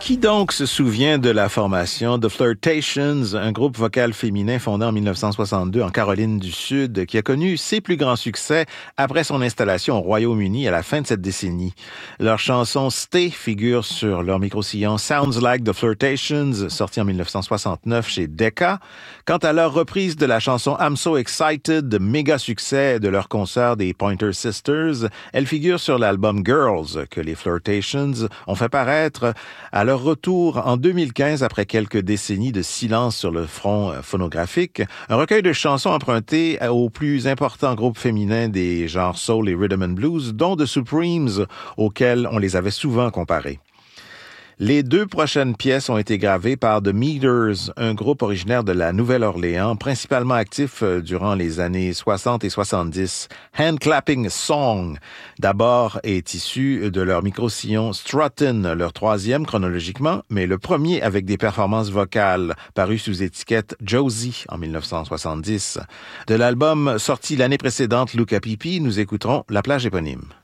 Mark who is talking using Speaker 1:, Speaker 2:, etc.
Speaker 1: Qui donc se souvient de la formation The Flirtations, un groupe vocal féminin fondé en 1962 en Caroline du Sud, qui a connu ses plus grands succès après son installation au Royaume-Uni à la fin de cette décennie. Leur chanson Stay figure sur leur micro-sillon Sounds Like The Flirtations, sorti en 1969 chez Decca. Quant à leur reprise de la chanson I'm So Excited, méga succès de leur concert des Pointer Sisters, elle figure sur l'album Girls, que les Flirtations ont fait paraître à leur retour en 2015 après quelques décennies de silence sur le front phonographique, un recueil de chansons empruntées aux plus importants groupes féminins des genres soul et rhythm and blues, dont The Supremes, auxquels on les avait souvent comparés. Les deux prochaines pièces ont été gravées par The Meters, un groupe originaire de la Nouvelle-Orléans, principalement actif durant les années 60 et 70. Hand Clapping Song, d'abord, est issu de leur micro-sillon Struttin', leur troisième chronologiquement, mais le premier avec des performances vocales, paru sous étiquette Josie en 1970. De l'album sorti l'année précédente, Luca Pipi, nous écouterons La plage éponyme.